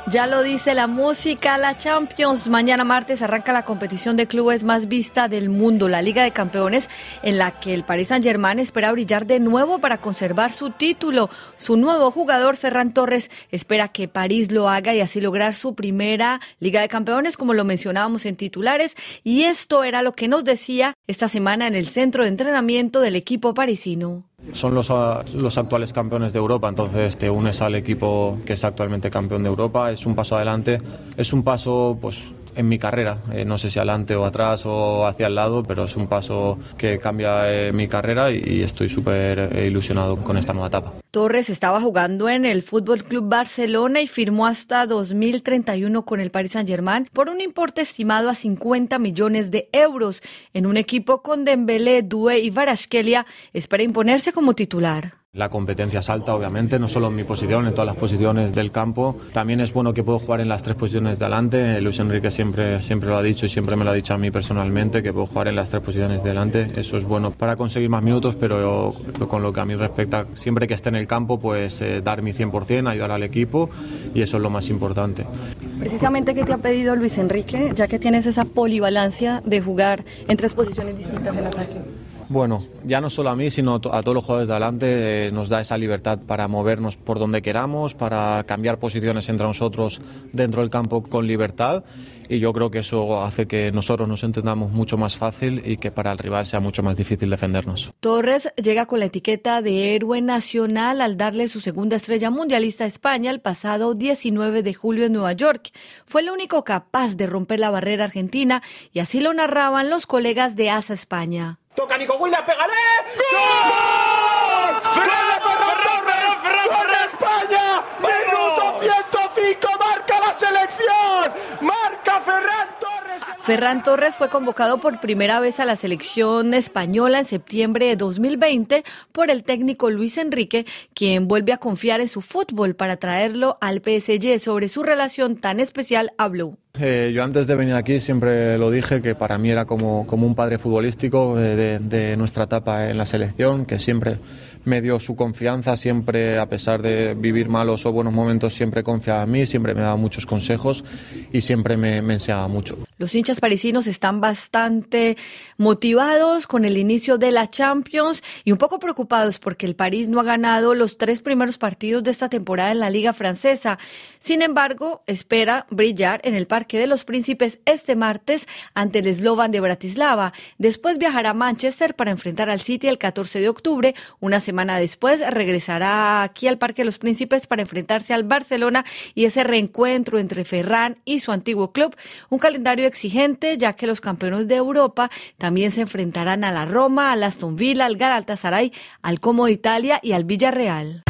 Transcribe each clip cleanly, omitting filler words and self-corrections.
Ya lo dice la música, la Champions. Mañana martes arranca la competición de clubes más vista del mundo, la Liga de Campeones, en la que el Paris Saint-Germain espera brillar de nuevo para conservar su título. Su nuevo jugador, Ferran Torres, espera que París lo haga y así lograr su primera Liga de Campeones, como lo mencionábamos en titulares. Y esto era lo que nos decía esta semana en el centro de entrenamiento del equipo parisino. Son los actuales campeones de Europa, entonces te unes al equipo que es actualmente campeón de Europa, es un paso adelante, es un paso pues en mi carrera, no sé si adelante o atrás o hacia el lado, pero es un paso que cambia mi carrera y estoy súper ilusionado con esta nueva etapa. Torres estaba jugando en el Fútbol Club Barcelona y firmó hasta 2031 con el Paris Saint-Germain por un importe estimado a 50 millones de euros. En un equipo con Dembélé, Doué y Kvaratskhelia espera imponerse como titular. La competencia es alta, obviamente, no solo en mi posición, en todas las posiciones del campo. También es bueno que puedo jugar en las tres posiciones de delante. Luis Enrique siempre lo ha dicho y siempre me lo ha dicho a mí personalmente, que puedo jugar en las tres posiciones de delante. Eso es bueno para conseguir más minutos, pero con lo que a mí respecta, siempre que esté en el campo, pues dar mi 100%, ayudar al equipo, y eso es lo más importante. Precisamente, ¿qué te ha pedido Luis Enrique, ya que tienes esa polivalencia de jugar en tres posiciones distintas en ataque? Bueno, ya no solo a mí, sino a todos los jugadores de adelante, nos da esa libertad para movernos por donde queramos, para cambiar posiciones entre nosotros dentro del campo con libertad, y yo creo que eso hace que nosotros nos entendamos mucho más fácil y que para el rival sea mucho más difícil defendernos. Torres llega con la etiqueta de héroe nacional al darle su segunda estrella mundialista a España el pasado 19 de julio en Nueva York. Fue el único capaz de romper la barrera argentina y así lo narraban los colegas de ASA España. Toca Nico Williams, pégale. ¡Gol! ¡Ferran Torres! ¡Gol de España! ¡Minuto 105! ¡Marca la selección! ¡Marca Ferran Torres! Ferran Torres fue convocado por primera vez a la selección española en septiembre de 2020 por el técnico Luis Enrique, quien vuelve a confiar en su fútbol para traerlo al PSG. Sobre su relación tan especial habló. Yo antes de venir aquí siempre lo dije, que para mí era como un padre futbolístico de nuestra etapa en la selección, que siempre me dio su confianza, siempre, a pesar de vivir malos o buenos momentos, siempre confiaba en mí, siempre me daba muchos consejos y siempre me enseñaba mucho. Los hinchas parisinos están bastante motivados con el inicio de la Champions y un poco preocupados porque el París no ha ganado los 3 primeros partidos de esta temporada en la Liga Francesa. Sin embargo, espera brillar en el Parque de los Príncipes este martes ante el Slovan de Bratislava. Después viajará a Manchester para enfrentar al City el 14 de octubre. Una semana después regresará aquí al Parque de los Príncipes para enfrentarse al Barcelona y ese reencuentro entre Ferran y su antiguo club. Un calendario exigente, ya que los campeones de Europa también se enfrentarán a la Roma, al Aston Villa, al Galatasaray, al Como de Italia y al Villarreal.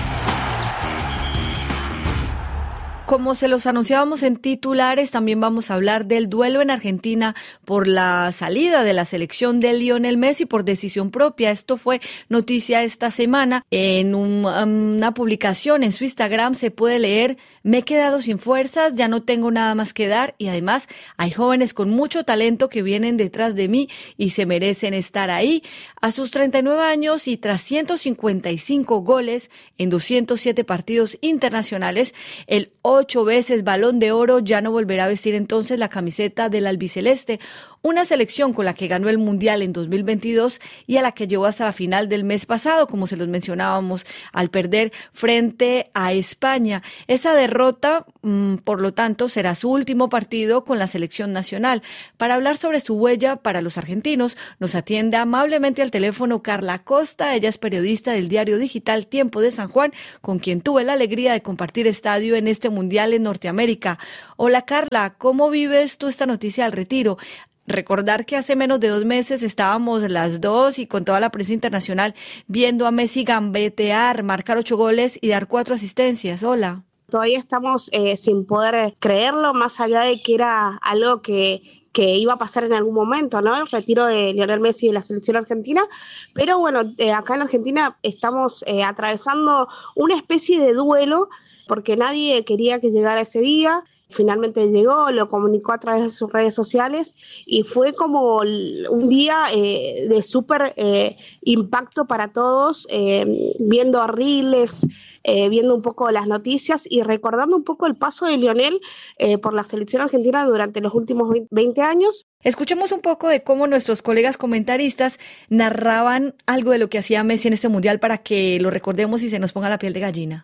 Como se los anunciábamos en titulares, también vamos a hablar del duelo en Argentina por la salida de la selección de Lionel Messi por decisión propia. Esto fue noticia esta semana. En una publicación en su Instagram se puede leer: me he quedado sin fuerzas, ya no tengo nada más que dar y además hay jóvenes con mucho talento que vienen detrás de mí y se merecen estar ahí. A sus 39 años y tras 155 goles en 207 partidos internacionales, el 8 veces Balón de Oro ya no volverá a vestir entonces la camiseta del albiceleste, una selección con la que ganó el Mundial en 2022 y a la que llegó hasta la final del mes pasado, como se los mencionábamos, al perder frente a España. Esa derrota, por lo tanto, será su último partido con la selección nacional. Para hablar sobre su huella para los argentinos, nos atiende amablemente al teléfono Carla Costa. Ella es periodista del diario digital Tiempo de San Juan, con quien tuve la alegría de compartir estadio en este Mundial en Norteamérica. Hola Carla, ¿cómo vives tú esta noticia del retiro? Recordar que hace menos de 2 meses estábamos las dos y con toda la prensa internacional viendo a Messi gambetear, marcar 8 goles y dar 4 asistencias. Hola. Todavía estamos sin poder creerlo, más allá de que era algo que iba a pasar en algún momento, ¿no? El retiro de Lionel Messi de la selección argentina. Pero bueno, acá en Argentina estamos atravesando una especie de duelo porque nadie quería que llegara ese día. finalmente llegó, lo comunicó a través de sus redes sociales y fue como un día de súper impacto para todos, viendo reels, viendo un poco las noticias y recordando un poco el paso de Lionel por la selección argentina durante los últimos 20 años. Escuchemos un poco de cómo nuestros colegas comentaristas narraban algo de lo que hacía Messi en este mundial para que lo recordemos y se nos ponga la piel de gallina.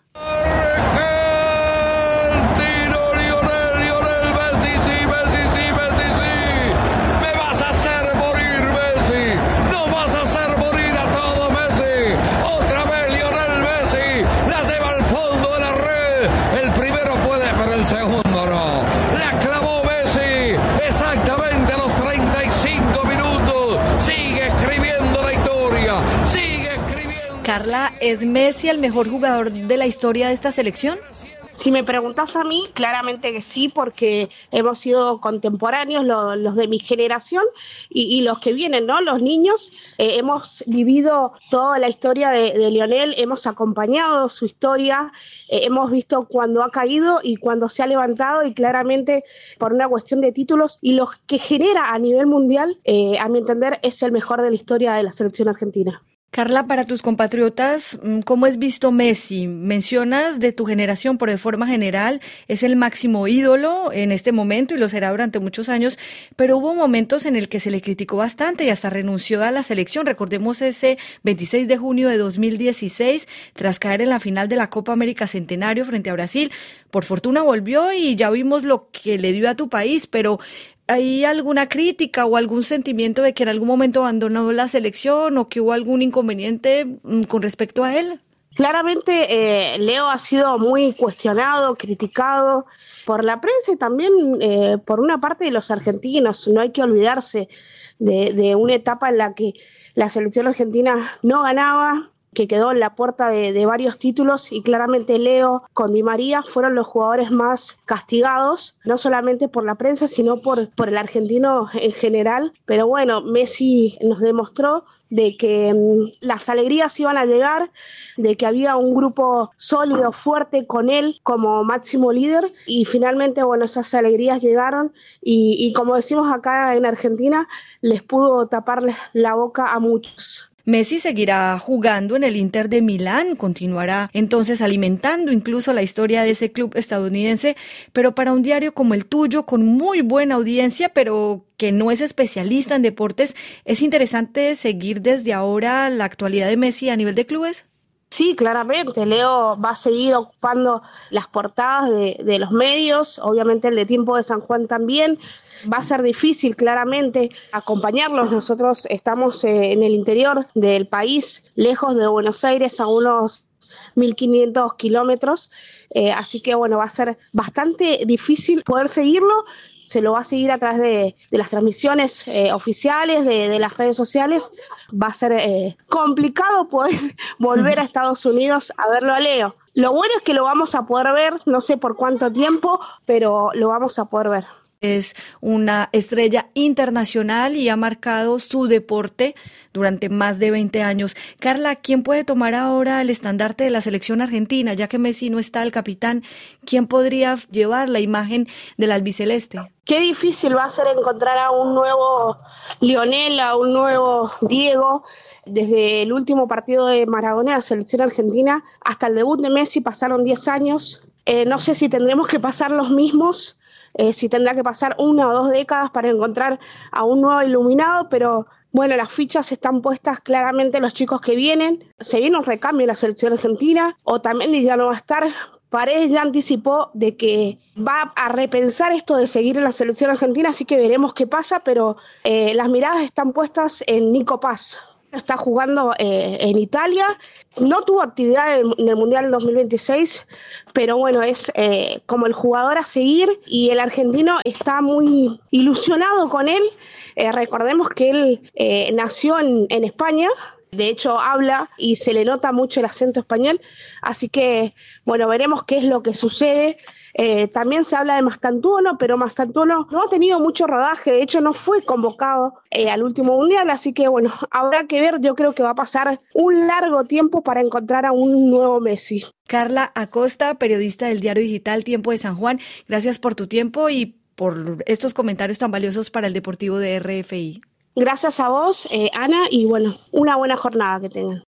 Carla, ¿es Messi el mejor jugador de la historia de esta selección? Si me preguntás a mí, claramente que sí, porque hemos sido contemporáneos, los de mi generación y los que vienen, ¿no? Los niños, hemos vivido toda la historia de Lionel, hemos acompañado su historia, hemos visto cuando ha caído y cuando se ha levantado y claramente por una cuestión de títulos y los que genera a nivel mundial, a mi entender, es el mejor de la historia de la selección argentina. Carla, para tus compatriotas, ¿cómo es visto Messi? Mencionas de tu generación, pero de forma general es el máximo ídolo en este momento y lo será durante muchos años, pero hubo momentos en el que se le criticó bastante y hasta renunció a la selección. Recordemos ese 26 de junio de 2016, tras caer en la final de la Copa América Centenario frente a Brasil. Por fortuna volvió y ya vimos lo que le dio a tu país, pero ¿hay alguna crítica o algún sentimiento de que en algún momento abandonó la selección o que hubo algún inconveniente con respecto a él? Claramente Leo ha sido muy cuestionado, criticado por la prensa y también por una parte de los argentinos. No hay que olvidarse de una etapa en la que la selección argentina no ganaba, que quedó en la puerta de varios títulos y claramente Leo con Di María fueron los jugadores más castigados, no solamente por la prensa, sino por el argentino en general. Pero bueno, Messi nos demostró de que las alegrías iban a llegar, de que había un grupo sólido, fuerte con él como máximo líder y finalmente, bueno, esas alegrías llegaron y como decimos acá en Argentina, les pudo tapar la boca a muchos. Messi seguirá jugando en el Inter de Milán, continuará entonces alimentando incluso la historia de ese club estadounidense, pero para un diario como el tuyo, con muy buena audiencia, pero que no es especialista en deportes, ¿es interesante seguir desde ahora la actualidad de Messi a nivel de clubes? Sí, claramente, Leo va a seguir ocupando las portadas de los medios, obviamente el de Tiempo de San Juan también. Va a ser difícil, claramente, acompañarlos. Nosotros estamos en el interior del país, lejos de Buenos Aires, a unos 1.500 kilómetros. Así que, bueno, va a ser bastante difícil poder seguirlo. Se lo va a seguir a través de las transmisiones oficiales, de las redes sociales. Va a ser complicado poder volver a Estados Unidos a verlo a Leo. Lo bueno es que lo vamos a poder ver, no sé por cuánto tiempo, pero lo vamos a poder ver. Es una estrella internacional y ha marcado su deporte durante más de 20 años. Carla, ¿quién puede tomar ahora el estandarte de la selección argentina? Ya que Messi no está el capitán, ¿quién podría llevar la imagen del albiceleste? Qué difícil va a ser encontrar a un nuevo Lionel, a un nuevo Diego. Desde el último partido de Maradona de la selección argentina hasta el debut de Messi pasaron 10 años. No sé si tendremos que pasar los mismos, si tendrá que pasar 1 o 2 décadas para encontrar a un nuevo iluminado, pero bueno, las fichas están puestas claramente en los chicos que vienen. Se viene un recambio en la selección argentina, Otamendi ya no va a estar. Paredes ya anticipó de que va a repensar esto de seguir en la selección argentina, así que veremos qué pasa, pero las miradas están puestas en Nico Paz. Está jugando en Italia, no tuvo actividad en el Mundial 2026, pero bueno, es como el jugador a seguir y el argentino está muy ilusionado con él. Recordemos que él nació en España, De hecho, habla y se le nota mucho el acento español, así que, bueno, veremos qué es lo que sucede. También se habla de Mastantuono, pero Mastantuono no ha tenido mucho rodaje, de hecho no fue convocado al último mundial, así que bueno, habrá que ver, yo creo que va a pasar un largo tiempo para encontrar a un nuevo Messi. Carla Acosta, periodista del diario digital Tiempo de San Juan, gracias por tu tiempo y por estos comentarios tan valiosos para el Deportivo de RFI. Gracias a vos, Ana, y bueno, una buena jornada que tengan.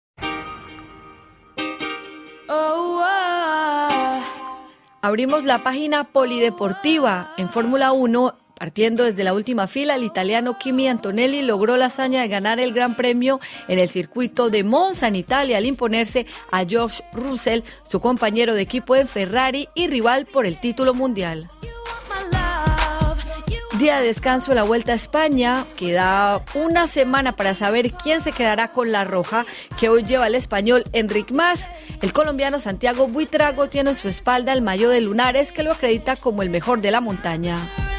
Abrimos la página polideportiva. En Fórmula 1, partiendo desde la última fila, el italiano Kimi Antonelli logró la hazaña de ganar el Gran Premio en el circuito de Monza, en Italia, al imponerse a George Russell, su compañero de equipo en Ferrari y rival por el título mundial. Día de descanso en la Vuelta a España. Queda una semana para saber quién se quedará con la roja, que hoy lleva el español Enric Mas. El colombiano Santiago Buitrago tiene en su espalda el maillot de Lunares, que lo acredita como el mejor de la montaña.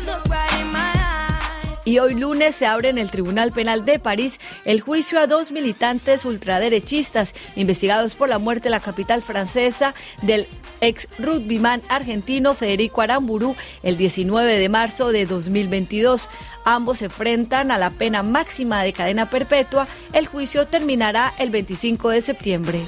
Y hoy lunes se abre en el Tribunal Penal de París el juicio a 2 militantes ultraderechistas investigados por la muerte en la capital francesa del ex rugbyman argentino Federico Aramburu el 19 de marzo de 2022. Ambos se enfrentan a la pena máxima de cadena perpetua. El juicio terminará el 25 de septiembre.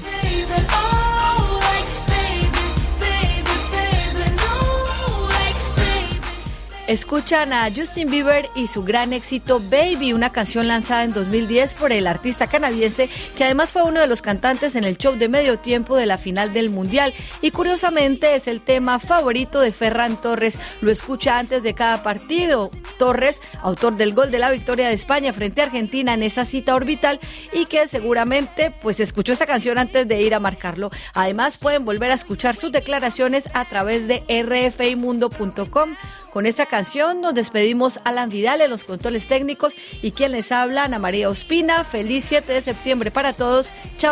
Escuchan a Justin Bieber y su gran éxito Baby, una canción lanzada en 2010 por el artista canadiense, que además fue uno de los cantantes en el show de medio tiempo de la final del Mundial. Y curiosamente es el tema favorito de Ferran Torres, lo escucha antes de cada partido. Torres, autor del gol de la victoria de España frente a Argentina en esa cita orbital, y que seguramente pues escuchó esa canción antes de ir a marcarlo. Además pueden volver a escuchar sus declaraciones a través de rfimundo.com. Con esta canción nos despedimos. Alan Vidal en los controles técnicos y quien les habla, Ana María Ospina. Feliz 7 de septiembre para todos. Chao.